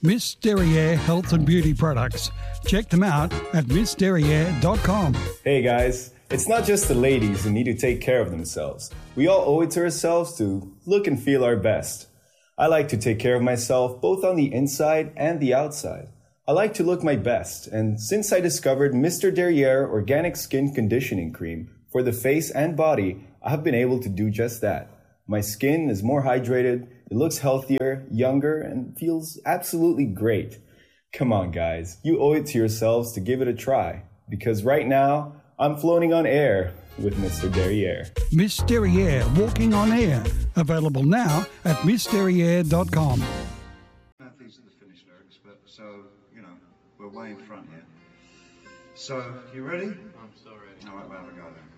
Miss Derriere Health and Beauty Products. Check them out at missderriere.com. Hey guys, it's not just the ladies who need to take care of themselves. We all owe it to ourselves to look and feel our best. I like to take care of myself both on the inside and the outside. I like to look my best, and since I discovered Mr. Derriere Organic Skin Conditioning Cream for the face and body, I have been able to do just that. My skin is more hydrated, it looks healthier, younger, and feels absolutely great. Come on guys, you owe it to yourselves to give it a try, because right now, I'm floating on air with Mr. Derriere. Miss Derriere Walking on Air. Available now at missderriere.com. These are the finished lyrics, but so, we're way in front here. So, you ready? I'm so ready. All right, we'll have a go then.